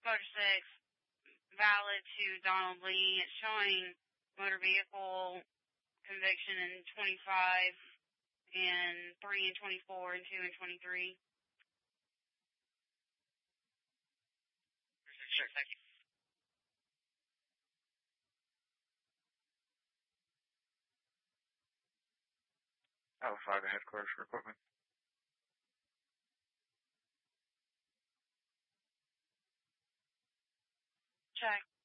motor 6 valid to Donald Lee. It's showing motor vehicle conviction in 25 and 3 and 24 and 2 and 23. Sure, thank you. Alpha 5 to headquarters for equipment. Check.